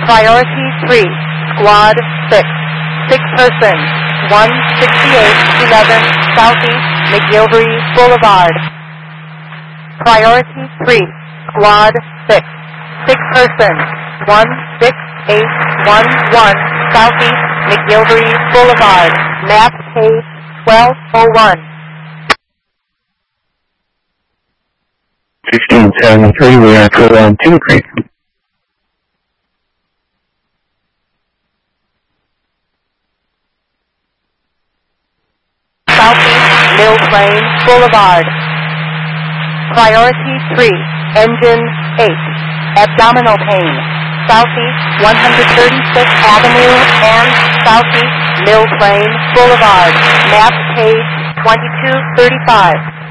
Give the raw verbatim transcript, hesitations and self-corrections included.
Priority three, Squad six, six persons, one sixty-eight eleven Southeast McGilvery Boulevard. Priority three, Squad six, six persons, one six eight one one Southeast McGilvery Boulevard, map page twelve oh one. sixteen seventy-three, we are clear on Timber Creek. Southeast Mill Plain Boulevard. Priority three, Engine eight, Abdominal Pain, Southeast one thirty-sixth Avenue and Southeast Mill Plain Boulevard, map page twenty-two thirty-five.